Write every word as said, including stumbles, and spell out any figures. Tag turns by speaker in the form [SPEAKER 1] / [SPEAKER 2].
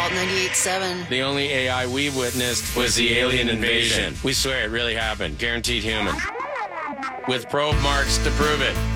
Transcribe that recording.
[SPEAKER 1] Alt ninety-eight point seven.
[SPEAKER 2] The only A I we witnessed was the alien invasion. We swear it really happened. Guaranteed human. With probe marks to prove it.